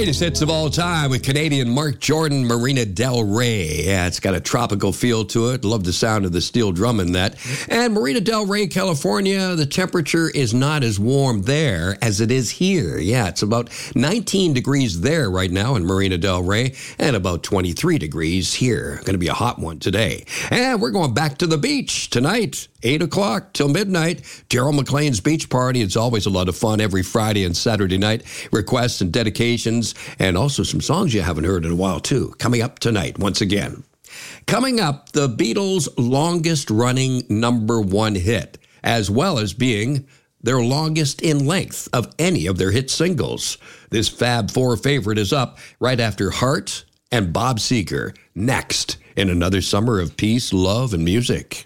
greatest hits of all time with Canadian Mark Jordan, Marina Del Rey. Yeah, it's got a tropical feel to it. Love the sound of the steel drum in that. And Marina Del Rey, California, the temperature is not as warm there as it is here. Yeah, it's about 19 degrees there right now in Marina Del Rey and about 23 degrees here. Going to be a hot one today. And we're going back to the beach tonight. 8 o'clock till midnight, Daryl McLean's Beach Party. It's always a lot of fun every Friday and Saturday night. Requests and dedications, and also some songs you haven't heard in a while, too. Coming up tonight, once again. Coming up, the Beatles' longest-running #1 hit, as well as being their longest in length of any of their hit singles. This Fab Four favorite is up right after Heart and Bob Seger, next in another summer of peace, love, and music.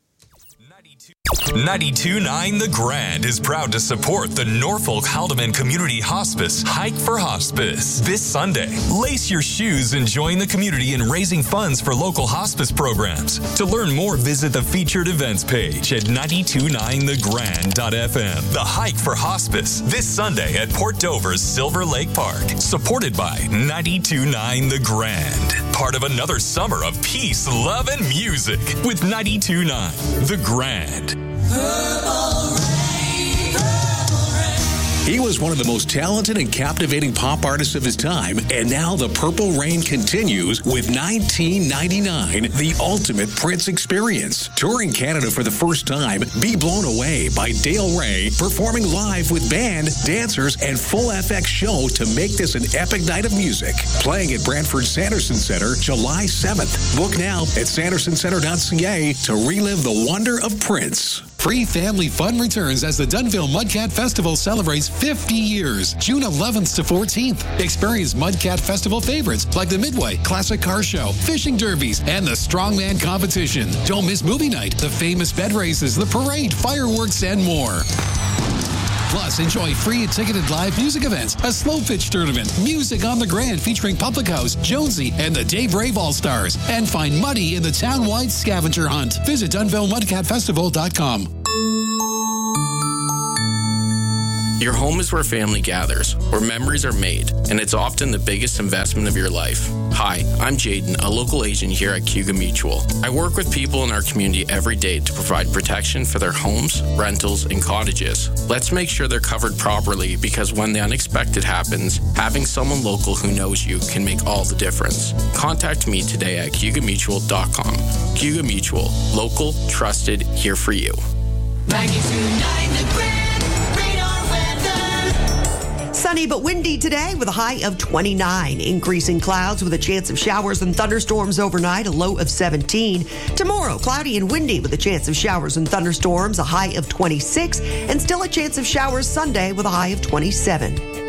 92.9 The Grand is proud to support the Norfolk Haldeman Community Hospice Hike for Hospice this Sunday. Lace your shoes and join the community in raising funds for local hospice programs. To learn more, visit the featured events page at 929thegrand.fm. The Hike for Hospice this Sunday at Port Dover's Silver Lake Park. Supported by 92.9 The Grand. Part of another summer of peace, love, and music with 92.9 The Grand. He was one of the most talented and captivating pop artists of his time, and now the Purple Rain continues with 1999, The Ultimate Prince Experience. Touring Canada for the first time, Be Blown Away by Dale Ray, performing live with band, dancers, and full FX show to make this an epic night of music. Playing at Brantford Sanderson Centre, July 7th. Book now at sandersoncentre.ca to relive the wonder of Prince. Free family fun returns as the Dunville Mudcat Festival celebrates 50 years, June 11th to 14th. Experience Mudcat Festival favorites like the Midway Classic Car Show, fishing derbies, and the Strongman Competition. Don't miss movie night, the famous bed races, the parade, fireworks, and more. Plus, enjoy free and ticketed live music events, a slow pitch tournament, music on the Grand featuring Public House, Jonesy, and the Dave Rave All-Stars. And find Muddy in the town-wide scavenger hunt. Visit DunvilleMudcatFestival.com. Your home is where family gathers, where memories are made, and it's often the biggest investment of your life. Hi, I'm Jaden, a local agent here at Cayuga Mutual. I work with people in our community every day to provide protection for their homes, rentals, and cottages. Let's make sure they're covered properly, because when the unexpected happens, having someone local who knows you can make all the difference. Contact me today at CayugaMutual.com. Cayuga Mutual, local, trusted, here for you. 92.9 The Grand. Sunny but windy today with a high of 29. Increasing clouds with a chance of showers and thunderstorms overnight, a low of 17. Tomorrow, cloudy and windy with a chance of showers and thunderstorms, a high of 26. And still a chance of showers Sunday with a high of 27.